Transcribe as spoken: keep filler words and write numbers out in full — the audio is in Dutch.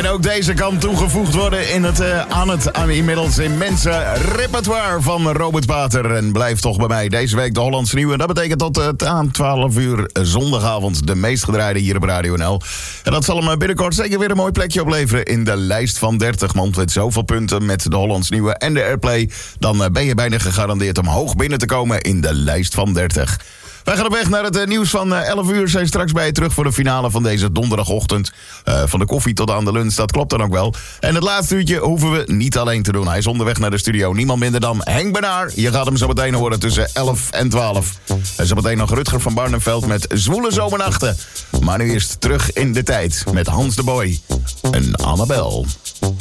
En ook deze kan toegevoegd worden in het, uh, aan het aan inmiddels immense repertoire van Robert Pater. En blijf toch bij mij deze week de Hollandse Nieuwe. Dat betekent tot uh, aan twaalf uur zondagavond de meest gedraaide hier op Radio N L. En dat zal hem binnenkort zeker weer een mooi plekje opleveren in de lijst van dertig. Want met zoveel punten met de Hollandse Nieuwe en de Airplay, dan uh, ben je bijna gegarandeerd om hoog binnen te komen in de lijst van dertig. Wij gaan op weg naar het uh, nieuws van uh, elf uur. Zijn straks bij je terug voor de finale van deze donderdagochtend. Uh, van de koffie tot aan de lunch, dat klopt dan ook wel. En het laatste uurtje hoeven we niet alleen te doen. Hij is onderweg naar de studio. Niemand minder dan Henk Benaar. Je gaat hem zo meteen horen tussen elf en twaalf. En zo meteen nog Rutger van Barneveld met Zwoele Zomernachten. Maar nu eerst terug in de tijd met Hans de Boy en Annabel.